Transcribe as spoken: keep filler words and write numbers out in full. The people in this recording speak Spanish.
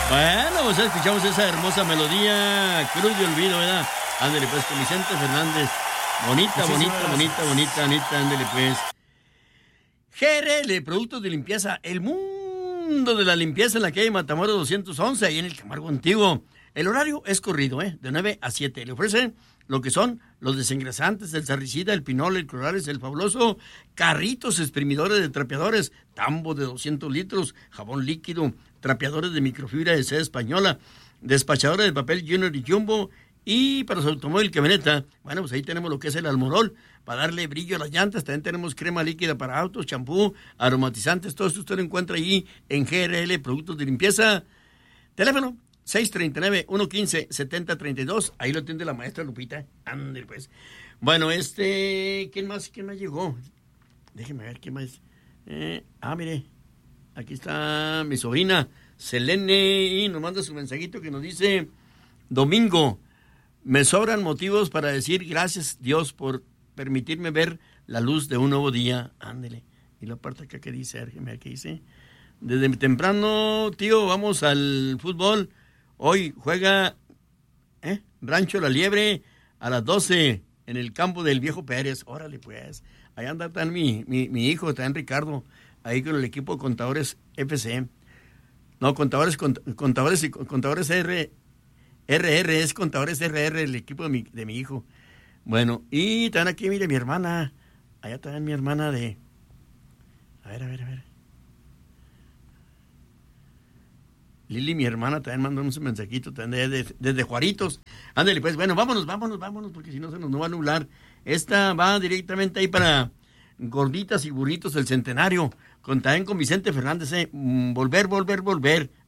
Bueno, pues escuchamos esa hermosa melodía, Cruz de Olvido, ¿verdad? Ándale pues, con Vicente Fernández. Bonita, Muchísimas bonita, gracias. bonita, bonita, bonita, ándale pues. G R L, productos de limpieza, el mundo de la limpieza en la calle Matamoros doscientos once, ahí en el Camargo Antiguo. El horario es corrido, ¿eh? De nueve a siete. Le ofrecen lo que son los desengrasantes, el sarricida, el pinol, el clorales, el fabuloso, carritos exprimidores de trapeadores, tambo de doscientos litros, jabón líquido, trapeadores de microfibra de seda española, despachadores de papel Junior y Jumbo, y para su automóvil camioneta, bueno, pues ahí tenemos lo que es el Almorol, para darle brillo a las llantas. También tenemos crema líquida para autos, champú, aromatizantes, todo esto usted lo encuentra ahí en G R L, productos de limpieza. Teléfono seis tres nueve, uno uno cinco, siete cero tres dos, ahí lo atiende la maestra Lupita. Ándale pues. Bueno, este, ¿quién más, quién más llegó? Déjeme ver, ¿quién más? Eh, ah, mire, aquí está mi sobrina, Selene, y nos manda su mensajito que nos dice: Domingo, me sobran motivos para decir gracias, Dios, por permitirme ver la luz de un nuevo día. Ándele. Y la parte acá que dice, déjeme ver qué dice. Desde temprano, tío, vamos al fútbol. Hoy juega ¿eh? Rancho La Liebre a las doce en el campo del Viejo Pérez. Órale, pues. Ahí anda también mi, mi, mi hijo, también Ricardo, ahí con el equipo de Contadores F C. No, Contadores, cont, Contadores y Contadores R, RR, es Contadores R R, el equipo de mi, de mi hijo. Bueno, y también aquí, mire, mi hermana. Allá también mi hermana de... A ver, a ver, a ver. Lili, mi hermana, también mandó un mensajito también desde, desde Juaritos. Ándale, pues, bueno, vámonos, vámonos, vámonos, porque si no se nos no va a nublar. Esta va directamente ahí para Gorditas y Burritos del Centenario, con, también con Vicente Fernández, ¿eh? Volver, volver, volver.